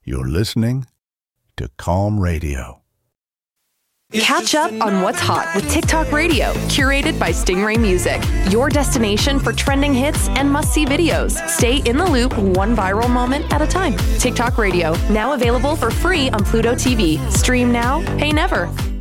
You're listening to Calm Radio. Catch up on what's hot with TikTok Radio, curated by Stingray Music, your destination for trending hits and must-see videos. Stay in the loop, one viral moment at a time. TikTok Radio, now available for free on Pluto TV. Stream now, pay never.